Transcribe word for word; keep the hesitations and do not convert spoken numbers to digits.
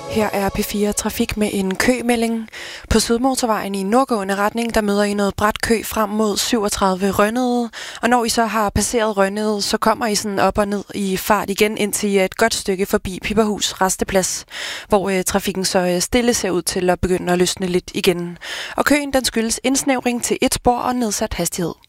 Her er P fire Trafik med en kømelding. På Sydmotorvejen i nordgående retning, der møder I noget brat kø frem mod syvogtredive Rønnede. Og når I så har passeret Rønnede, så kommer I sådan op og ned i fart igen, indtil I er et godt stykke forbi Pipperhus Rasteplads, hvor øh, trafikken så øh, stille ser ud til at begynde at løsne lidt igen. Og køen, den skyldes indsnævring til et spor og nedsat hastighed.